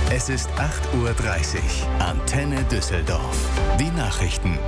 Es ist 8:30 Uhr. Antenne Düsseldorf. Die Nachrichten.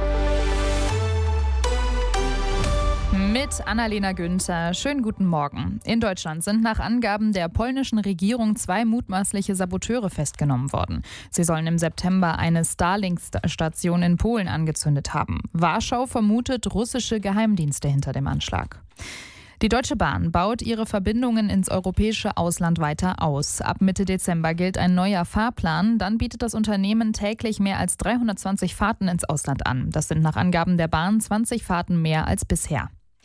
Mit Annalena Günther. Schönen guten Morgen. In Deutschland sind nach Angaben der polnischen Regierung 2 mutmaßliche Saboteure festgenommen worden. Sie sollen im September eine Starlink-Station in Polen angezündet haben. Warschau vermutet russische Geheimdienste hinter dem Anschlag. Die Deutsche Bahn baut ihre Verbindungen ins europäische Ausland weiter aus. Ab Mitte Dezember gilt ein neuer Fahrplan. Dann bietet das Unternehmen täglich mehr als 320 Fahrten ins Ausland an. Das sind nach Angaben der Bahn 20 Fahrten mehr als bisher.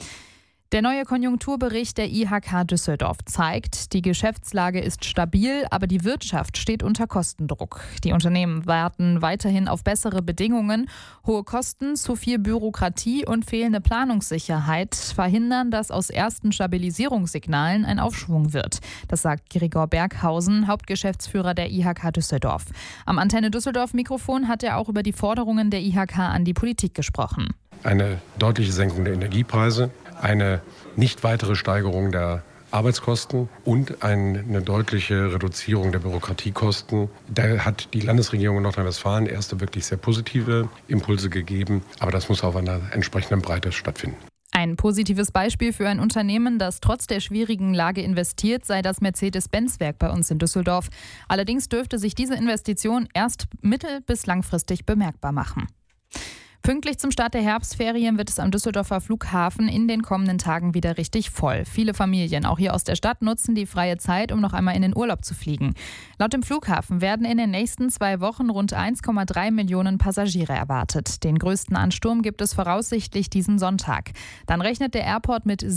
Der neue Konjunkturbericht der IHK Düsseldorf zeigt, die Geschäftslage ist stabil, aber die Wirtschaft steht unter Kostendruck. Die Unternehmen warten weiterhin auf bessere Bedingungen. Hohe Kosten, zu viel Bürokratie und fehlende Planungssicherheit verhindern, dass aus ersten Stabilisierungssignalen ein Aufschwung wird. Das sagt Gregor Berghausen, Hauptgeschäftsführer der IHK Düsseldorf. Am Antenne Düsseldorf-Mikrofon hat er auch über die Forderungen der IHK an die Politik gesprochen. Eine deutliche Senkung der Energiepreise, eine nicht weitere Steigerung der Arbeitskosten und eine deutliche Reduzierung der Bürokratiekosten. Da hat die Landesregierung in Nordrhein-Westfalen erste wirklich sehr positive Impulse gegeben, aber das muss auf einer entsprechenden Breite stattfinden. Ein positives Beispiel für ein Unternehmen, das trotz der schwierigen Lage investiert, sei das Mercedes-Benz-Werk bei uns in Düsseldorf. Allerdings dürfte sich diese Investition erst mittel- bis langfristig bemerkbar machen. Pünktlich zum Start der Herbstferien wird es am Düsseldorfer Flughafen in den kommenden Tagen wieder richtig voll. Viele Familien, auch hier aus der Stadt, nutzen die freie Zeit, um noch einmal in den Urlaub zu fliegen. Laut dem Flughafen werden in den nächsten 2 Wochen rund 1,3 Millionen Passagiere erwartet. Den größten Ansturm gibt es voraussichtlich diesen Sonntag. Dann rechnet der Airport mit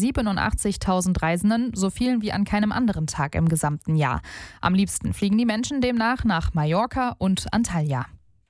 87.000 Reisenden, so vielen wie an keinem anderen Tag im gesamten Jahr. Am liebsten fliegen die Menschen demnach nach Mallorca und Antalya.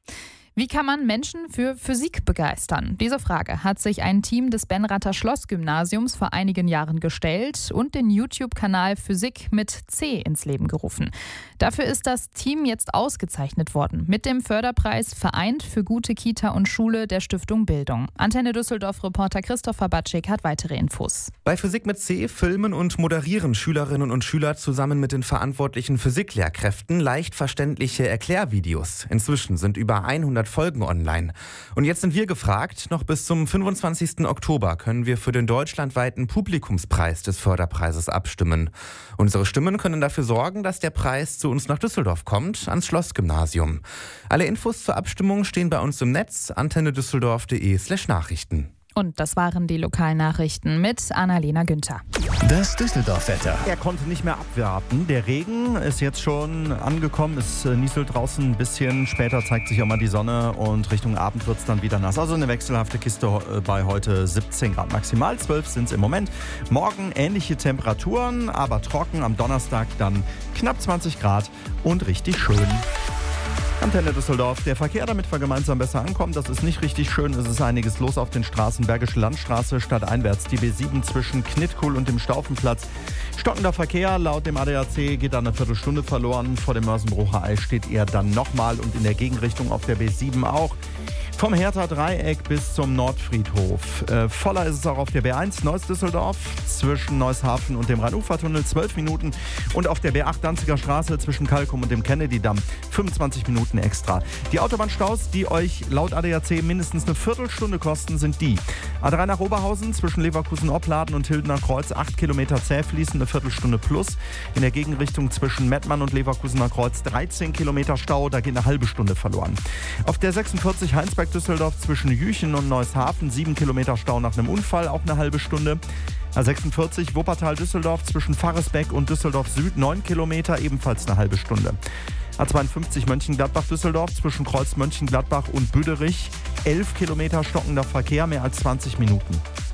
Wie kann man Menschen für Physik begeistern? Diese Frage hat sich ein Team des Benrather Schloss-Gymnasiums vor einigen Jahren gestellt und den YouTube-Kanal Physik mit C ins Leben gerufen. Dafür ist das Team jetzt ausgezeichnet worden mit dem Förderpreis Vereint für gute Kita und Schule der Stiftung Bildung. Antenne Düsseldorf-Reporter Christopher Batschik hat weitere Infos. Bei Physik mit C filmen und moderieren Schülerinnen und Schüler zusammen mit den verantwortlichen Physiklehrkräften leicht verständliche Erklärvideos. Inzwischen sind über 100 Folgen online. Und jetzt sind wir gefragt, noch bis zum 25. Oktober können wir für den deutschlandweiten Publikumspreis des Förderpreises abstimmen. Unsere Stimmen können dafür sorgen, dass der Preis zu uns nach Düsseldorf kommt, ans Schlossgymnasium. Alle Infos zur Abstimmung stehen bei uns im Netz, antennedüsseldorf.de/Nachrichten. Und das waren die Lokalnachrichten mit Annalena Günther. Das Düsseldorf-Wetter. Er konnte nicht mehr abwarten. Der Regen ist jetzt schon angekommen. Es nieselt draußen ein bisschen. Später zeigt sich auch mal die Sonne und Richtung Abend wird es dann wieder nass. Also eine wechselhafte Kiste bei heute 17 Grad maximal. 12 sind es im Moment. Morgen ähnliche Temperaturen, aber trocken. Am Donnerstag dann knapp 20 Grad und richtig schön. Antenne Düsseldorf. Der Verkehr, damit wir gemeinsam besser ankommen, das ist nicht richtig schön. Es ist einiges los auf den Straßen. Bergische Landstraße stadteinwärts. Die B7 zwischen Knittkuhl und dem Staufenplatz. Stockender Verkehr. Laut dem ADAC geht da eine Viertelstunde verloren. Vor dem Mörsenbrucher Eis steht er dann nochmal und in der Gegenrichtung auf der B7 auch. Vom Hertha-Dreieck bis zum Nordfriedhof. Voller ist es auch auf der B1 Neuss-Düsseldorf zwischen Neushafen und dem Rhein-Ufer-Tunnel 12 Minuten und auf der B8 Danziger Straße zwischen Kalkum und dem Kennedy-Damm 25 Minuten extra. Die Autobahnstaus, die euch laut ADAC mindestens eine Viertelstunde kosten, sind die: A3 nach Oberhausen zwischen Leverkusen-Opladen und Hildener Kreuz 8 Kilometer zäh fließen, eine Viertelstunde plus. In der Gegenrichtung zwischen Mettmann und Leverkusener Kreuz 13 Kilometer Stau, da geht eine halbe Stunde verloren. Auf der 46 Heinsberg-Düsseldorf zwischen Jüchen und Neushafen 7 Kilometer Stau nach einem Unfall, auch eine halbe Stunde. A46 Wuppertal-Düsseldorf zwischen Pfarresbeck und Düsseldorf Süd 9 Kilometer, ebenfalls eine halbe Stunde. A52 Mönchengladbach-Düsseldorf zwischen Kreuz Mönchengladbach und Büderich 11 Kilometer stockender Verkehr, mehr als 20 Minuten.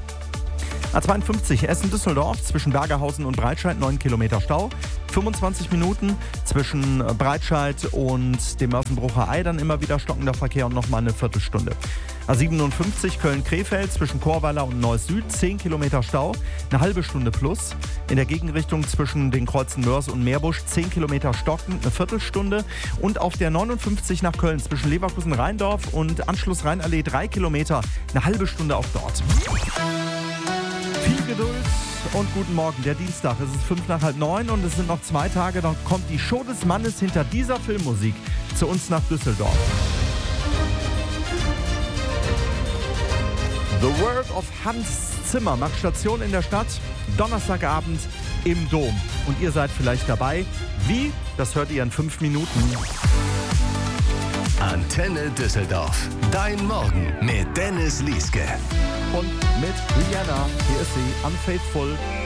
A52 Essen-Düsseldorf zwischen Bergerhausen und Breitscheid 9 Kilometer Stau, 25 Minuten. Zwischen Breitscheid und dem Mörsenbrucher Ei dann immer wieder stockender Verkehr und nochmal eine Viertelstunde. A57 Köln-Krefeld zwischen Chorweiler und Neuss Süd 10 Kilometer Stau, eine halbe Stunde plus. In der Gegenrichtung zwischen den Kreuzen Mörs und Meerbusch 10 Kilometer stockend, eine Viertelstunde. Und auf der 59 nach Köln zwischen Leverkusen-Rheindorf und Anschluss Rheinallee 3 Kilometer, eine halbe Stunde auch dort. Viel Geduld und guten Morgen. Der Dienstag, es ist 8:55 und es sind noch 2 Tage, dann kommt die Show des Mannes hinter dieser Filmmusik zu uns nach Düsseldorf. The World of Hans Zimmer macht Station in der Stadt, Donnerstagabend im Dom. Und ihr seid vielleicht dabei. Wie? Das hört ihr in 5 Minuten. Antenne Düsseldorf. Dein Morgen mit Dennis Lieske. Und mit Rihanna. Hier ist sie, Unfaithful.